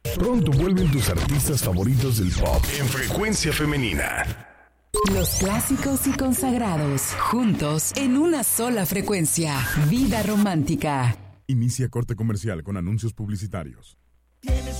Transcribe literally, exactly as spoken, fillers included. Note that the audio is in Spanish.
Pronto vuelven tus artistas favoritos del pop en Frecuencia Femenina. Los clásicos y consagrados, juntos en una sola frecuencia. Vida romántica. Inicia corte comercial con anuncios publicitarios. Tienes